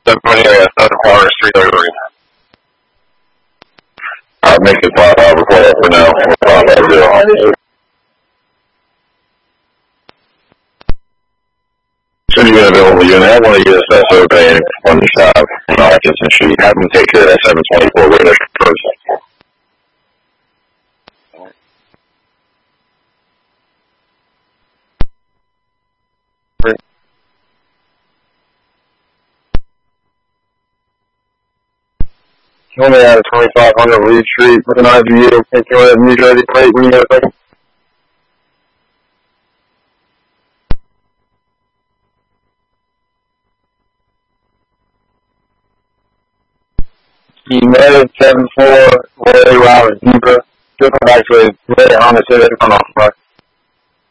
area, Southern Water, 333. I'll make it 5 hour before that for now. 550. Should you get available unit, I want to use that survey on the shop and occupancy sheet. Have them take care of that 724 radar first. Only at a 2500 Reed Street with an IVU. Take care of New Jersey plate when you get it. United 74 Larry Robert Zebra. Just back to Larry Honda Civic on off.